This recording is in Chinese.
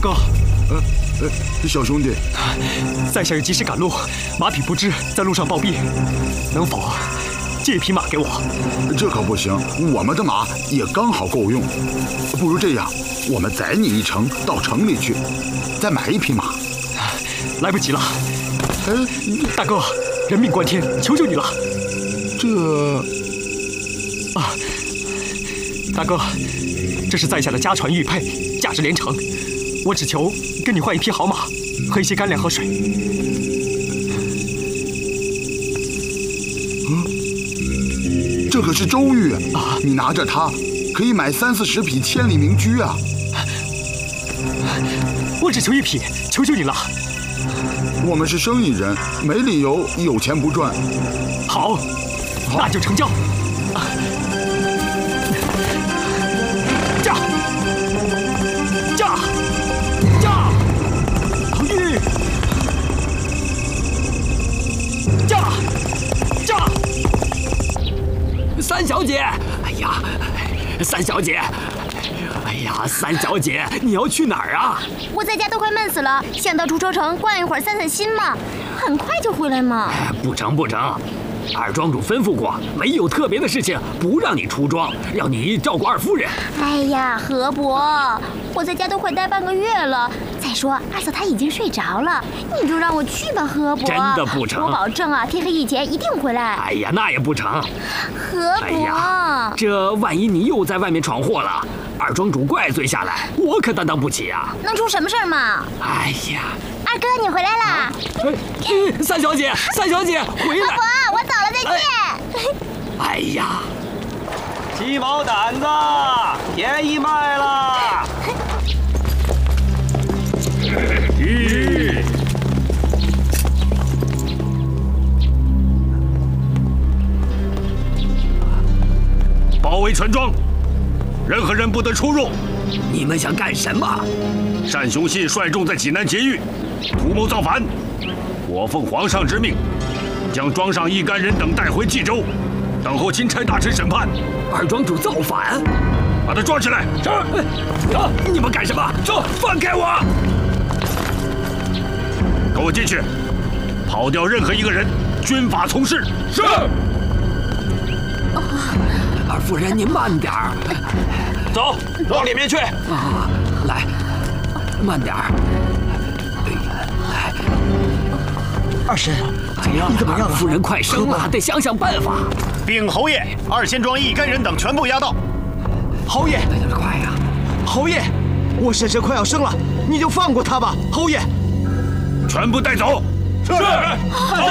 哥， 小兄弟， 在下要及时赶路，马匹不知在路上暴毙，能否借一匹马给我？ 这可不行，我们的马也刚好够用。不如这样，我们载你一程到城里去，再买一匹马。 来不及了，大哥，人命关天，求求你了。大哥，这是在下的家传玉佩，价值连城，我只求跟你换一匹好马和一些干粮和水。 这可是周玉啊！你拿着它，可以买30-40匹千里名驹啊！ 我只求一匹，求求你了。 我们是生意人，没理由有钱不赚。 好，那就成交。驾！唐玉！驾！ 三小姐，哎呀，三小姐，三小姐，你要去哪儿啊？ 我在家都快闷死了，想到出州城逛一会儿散散心嘛，很快就回来嘛。 不成，二庄主吩咐过，没有特别的事情不让你出庄，让你照顾二夫人。 哎呀，何伯，我在家都快待半个月了。再说二嫂她已经睡着了，你就让我去吧，何伯。 真的不成？ 我保证啊，天黑以前一定回来。 哎呀，那也不成。 何伯， 这万一你又在外面闯祸了，二庄主怪罪下来，我可担当不起啊。 能出什么事儿嘛？ 哎呀， 二哥你回来啦！ 三小姐回来！ 何伯，我走了，再见。 哎呀， 鸡毛掸子，便宜卖了。 包围全庄，人和人不得出入。 你们想干什么？ 单雄信率众在济南劫狱，图谋造反。我奉皇上之命，将庄上一干人等带回冀州，等候钦差大臣审判。 二庄主造反， 把他抓起来！ 是。你们干什么？走，放开我！ 跟我进去，跑掉任何一个人，军法从事。 是。二夫人，您慢点儿。 走，往里面去。 来，慢点儿。来， 二婶， 怎样？ 你怎么样了？ 夫人快生了，得想想办法。 禀侯爷，二仙庄一干人等全部押到。 侯爷， 快呀！ 侯爷，我婶婶快要生了，你就放过她吧，侯爷。 全部带走。 是。